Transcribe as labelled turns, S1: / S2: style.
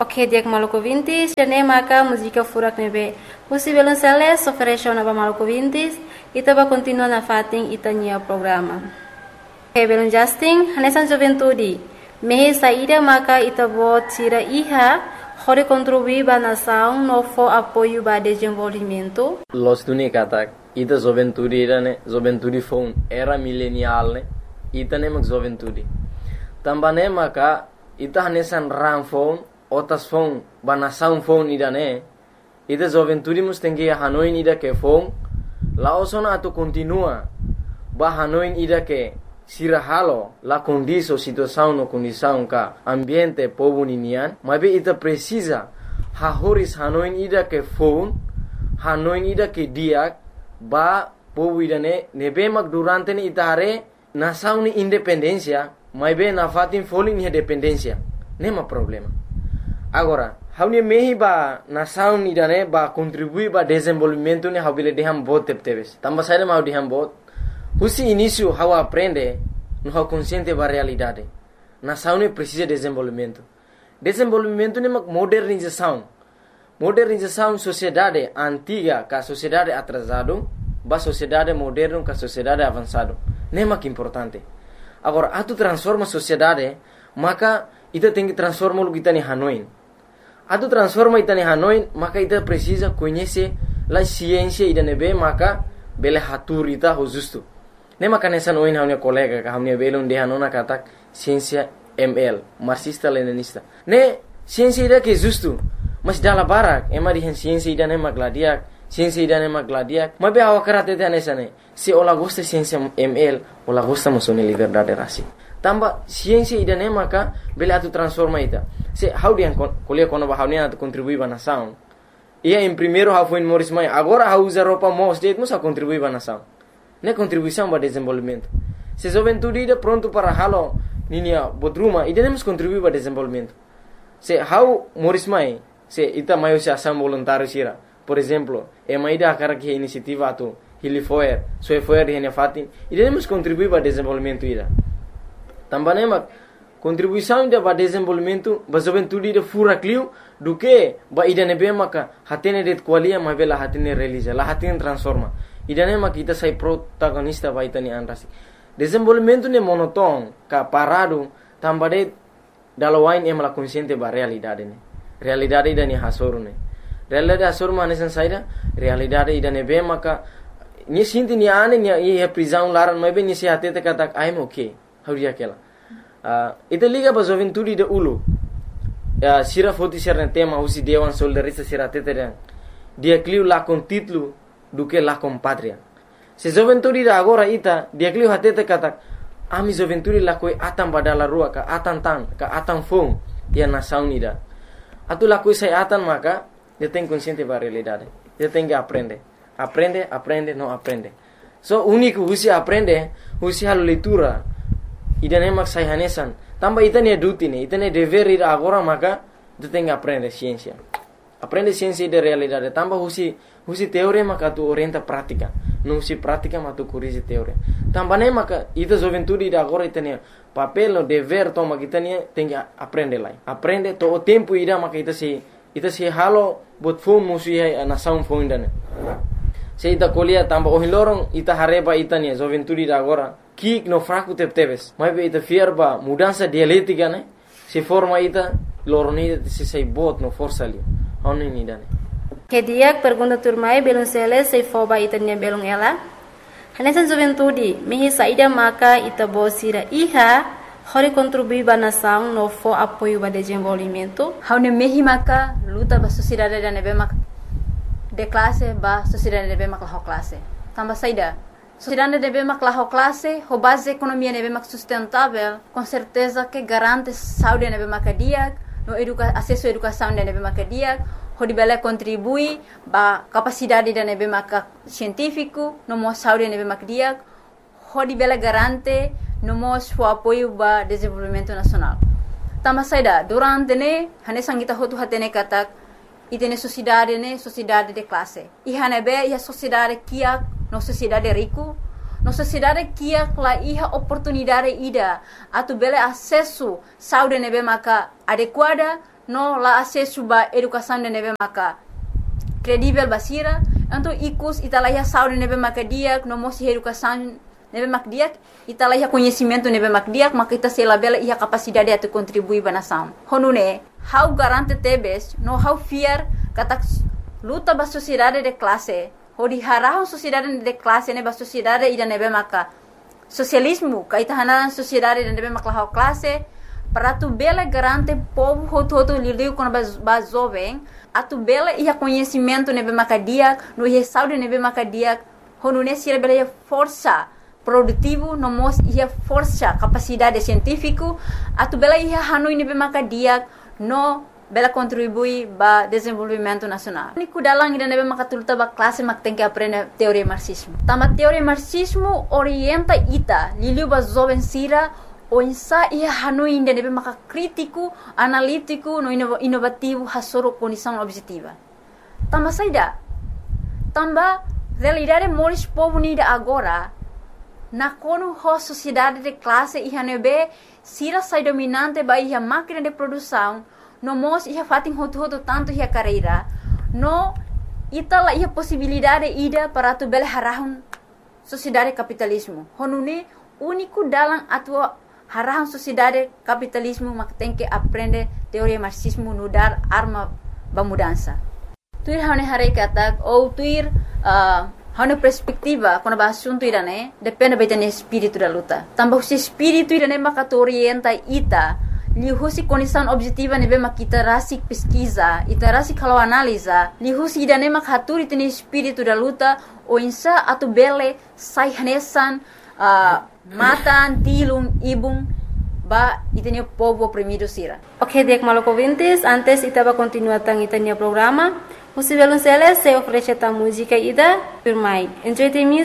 S1: Ok, dia Maluku Vintis, jadi maka música furak nebe. Usi Belonceles oferece na Maluku Vintis, ita ba continua na fating itanya programa. Ok, Belon Justin, hanesan Juventude. Mehe saída maka ita bo tira iha, hore contribuir ba na nação no fo apoio ba desenvolvimento.
S2: Los tuni katak, ita Juventude ne, Juventude phone era milenial ne, ita ne mak Juventude. Tambane maka ita hanesan ram phone otas phone banasaun phone ida ne ida Juventude mus tengi hanoin ida ke phone laosona atu continua ba hanoin ida ke sirahalo la condiso situação no condição ka ambiente povo ninian mabe ita precisa hahoris hanoin ida ke phone hanoin ida ke diak ba povo ida ne nebemak durante ni itare nasaun ni independencia mabe na fatin foling ni dependencia nema problema. Agora, haunia mehi ba nação idane ba contribuir ba desenvolvimento ne habile deham bot tepteves. Tamba saída mau deham bot. Husi início hau aprende no hau consciente ba realidade. Nação ne precisa desenvolvimento. Desenvolvimento ne mak modernização. Modernização sociedade antiga ka sociedade atrasado ba sociedade moderno ka sociedade avançado. Ne mak importante. Agora, atu transforma sociedade, maka ita tem que transformar o que está em Hanoi. Atu transforma ita ni Hanoi, maka ita precisa conhecer la ciência ida nebe maka bele hatur ita ho justo. Ne maka nessa noin haunia colega ka haunia belon de hanona katak ciência ML, marxista leninista. Ne ciência ida que justo, mas dala barak ema di ciência ida ne magladiak, ciência ida ne magladiak. Mas be awakarate te nessa ne. Se ola gosta ciência ML, ola gosta mosone liberdade rasi. Tamba ciência ida ne maka bele atu transforma ita. Se how dia kuliah kono ba haunia atu contribuir ba nação. Ia em primeiro how foi em Morris Mai, agora how usa roupa mos deit musa contribuir ba nação. Ne contribuição ba desenvolvimento. Se Juventude ida pronto para halo ninia bodruma, ida nemos contribuir ba desenvolvimento. Se how Morris Mai, se ita maio se ação voluntário sira. Por exemplo, e mai da cara que iniciativa atu Hilifoer, Soefoer di fatin, ida nemos contribuir ba desenvolvimento ida. Também mak contribuição ida ba desenvolvimento ba Juventude ida fura clio do que ba ida nebe maka hatene det qualia ma bela hatene realiza la hatene transforma ida ne maka ita sai protagonista ba itani anrasi desenvolvimento ne monoton ka parado tambade dalawain em la consciente ba realidade ne realidade ida ni hasoru ne realidade hasoru ma nesan saida realidade ida nebe maka ni sinti ni ane ni e prisão laran ma be ni se hatete katak I'm okay hauria kela ita liga ba Juventude de ulu sira foti serna tema usi dewan soldarista sira teteren dia clio la con título do que la con patria se Juventude da agora ita dia clio hatete kata ami Juventude la koi atam badala rua ka atan tan ka atan fong dia nação unida atu la koi sai atan maka dia tem consciente ba realidade dia tem que aprende não aprende so único usi aprende usi halo leitura ida nemak sai hanesan tamba ita ne duty ne ita ne dever ida agora maka tu tem que aprender ciência de realidade tamba husi teoria maka tu orienta prática não husi prática mas tu corrige teoria tamba ne maka ita Juventude ida agora ita ne papel no dever toma kita ne tem que aprender lá aprende to o tempo ida maka ita se halo bot phone musi a nação phone dane se ita colia tamba o hilorong ita hareba ita ne Juventude ida agora kik no fraco tepteves mas be ita fierba mudança dialética né se forma ita loroni se sai bot no força ali oni ni dane
S1: Que dia pergunta turmai belum sele se foba ita nya belum ela hanesan Juventude mehi saída maka ita bosira iha hori contribuir ba nação no fo apoio ba desenvolvimento
S3: haune mehi maka luta ba sociedade da nebe maka de classe ba sociedade nebe maka ho classe tamba saída sociedade deve maclar classe, a base economia deve mac sustentável, com certeza que garante saúde deve macadiak, no acesso à educação deve macadiak, o deve contribui ba capacidade deve mac científico, no mo saúde deve macadiak, o deve garante no mo o apoio ba desenvolvimento nacional. Tama saida durante ne hanesang kita hotu hatene katak itene sociedade de classe. Ihane be ia sociedade kiak no sociedade rico, no sociedade kia kla iha oportunidade ida atu bele acesso saúde nebe maka adequada no la acesso ba educação de nebe maka credível basira, então ikus italaya saúde nebe maka diak, no mosi educação nebe mak diak, italaya conhecimento nebe mak diak, maka ita se labela ia capacidade atu contribuir ba nação. Honune, how garante tebes, no how fear katak luta ba sociedade de classe, hodi harahon sociedade de classe ne ba sociedade ida nebe maka socialismo, kaita hanaran sociedade de nebe maka classe, para tu bela garante povo hoto liliu com ba jovem, atu bela ia conhecimento nebe maka diak, no ia saúde nebe maka diak, honune sira bela ia força produtivo, no mos ia força capacidade científico, atu bela ia hanui nebe maka diak, no bela contribui ba desenvolvimento nacional. Ni kudalang ida nebe maka tuluta ba classe mak tem que aprender teoria marxismo. Tama teoria marxismo orienta ita liliu ba jovem sira o insa ia hanui ida nebe maka crítico, analítico, no inovativo hasoro condição objetiva. Tama saida. Tamba realidade moris povo nida agora na kono ho sociedade de classe ia nebe sira sai dominante ba ia máquina de produção, no mos ia fatin hoto tanto ia carreira, no itala ia possibilidade ida para tu bela harahun sociedade capitalismo. Honune único dalam atua harahun sociedade capitalismo mak tem que aprender teoria marxismo no dar arma ba mudança. Tuir hane hare katak ou tuir hane perspectiva quando ba assunto irane depende betane espírito da luta. Tambah se espírito irane maka orienta ita lihusi condição objetiva nebe makita rasi pesquisa, ita rasi kalau analisa, lihusi irane mak haturi tene espírito da luta o insa atu bele sai hanesan matan tilung ibung ba itanya povo oprimido sira.
S1: Ok, Diak Maloko Vintis, antes itaba continua tang itanya programa. Musivelun Celes se oferece ta música ida, firmai. Enjoy the music.